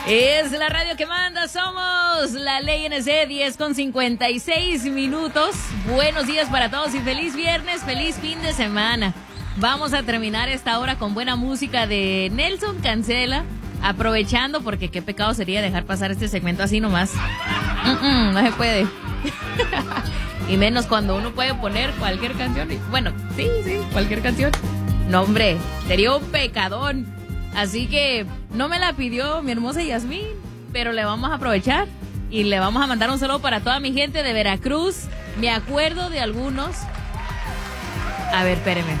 Es la radio que manda, somos la Ley NC, 10:56. Buenos días para todos y feliz viernes, feliz fin de semana. Vamos a terminar esta hora con buena música de Nelson Cancela, aprovechando porque qué pecado sería dejar pasar este segmento así nomás. No se puede. Y menos cuando uno puede poner cualquier canción. Bueno, sí, cualquier canción. No, hombre, sería un pecadón. Así que no me la pidió mi hermosa Yasmín, pero le vamos a aprovechar y le vamos a mandar un saludo para toda mi gente de Veracruz. Me acuerdo de algunos. A ver, espéreme.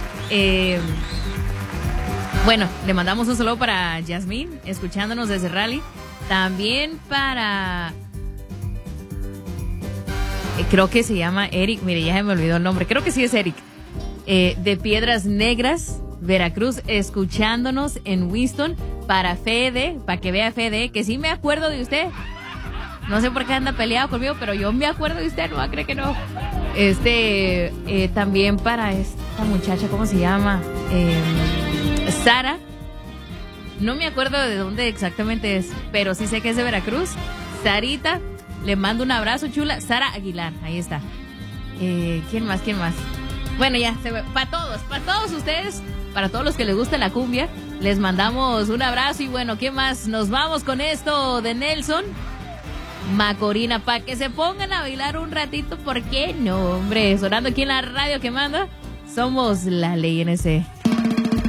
Bueno, le mandamos un saludo para Yasmín, escuchándonos desde Raleigh. También para... creo que se llama Eric. Mire, ya se me olvidó el nombre. Creo que sí es Eric. De Piedras Negras, Veracruz, escuchándonos en Winston. Para Fede, para que vea Fede, que sí me acuerdo de usted. No sé por qué anda peleado conmigo, pero yo me acuerdo de usted, no va a creer que no. También para esta muchacha, ¿cómo se llama? Sara. No me acuerdo de dónde exactamente es, pero sí sé que es de Veracruz. Sarita, le mando un abrazo, chula. Sara Aguilar, ahí está. ¿Quién más? Bueno, ya, para todos ustedes, para todos los que les gusta la cumbia, les mandamos un abrazo. Y bueno, ¿qué más? Nos vamos con esto de Nelson Macorina, para que se pongan a bailar un ratito. ¿Por qué no, hombre? Sonando aquí en la radio que manda, somos la Ley NC.